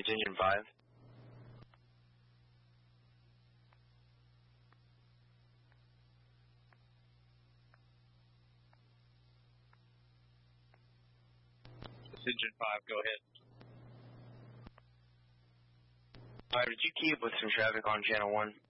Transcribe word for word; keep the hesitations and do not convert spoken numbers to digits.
Engine five. Engine five, go ahead. Alright, did you keep with some traffic on channel one?